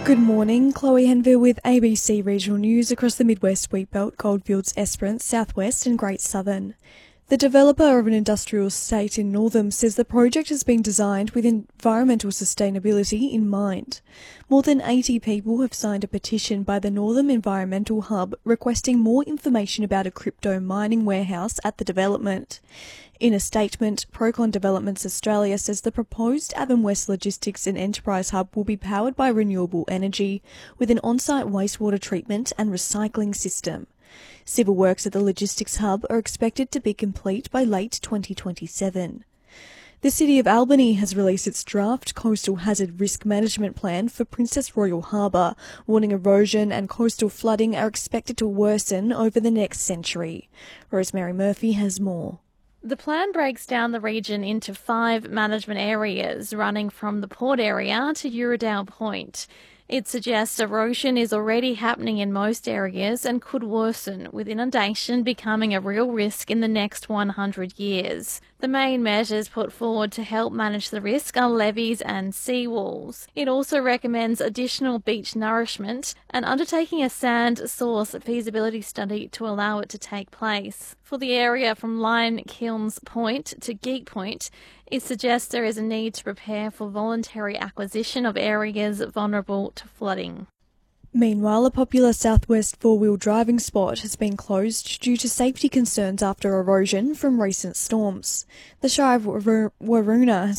Good morning, Chloe Henville with ABC Regional News across the Midwest Wheatbelt, Goldfields, Esperance, Southwest and Great Southern. The developer of an industrial estate in Northam says the project has been designed with environmental sustainability in mind. More than 80 people have signed a petition by the Northam Environmental Hub requesting more information about a crypto mining warehouse at the development. In a statement, Procon Developments Australia says the proposed Avon West Logistics and Enterprise Hub will be powered by renewable energy with an on-site wastewater treatment and recycling system. Civil works at the logistics hub are expected to be complete by late 2027. The City of Albany has released its draft Coastal Hazard Risk Management Plan for Princess Royal Harbour, warning erosion and coastal flooding are expected to worsen over the next century. Rosemary Murphy has more. The plan breaks down the region into 5 management areas, running from the port area to Uredale Point. It suggests erosion is already happening in most areas and could worsen, with inundation becoming a real risk in the next 100 years. The main measures put forward to help manage the risk are levees and seawalls. It also recommends additional beach nourishment and undertaking a sand source feasibility study to allow it to take place. For the area from Lion Kilns Point to Geek Point, it suggests there is a need to prepare for voluntary acquisition of areas vulnerable to flooding. Meanwhile, a popular southwest four-wheel driving spot has been closed due to safety concerns after erosion from recent storms. The Shire of Waroona has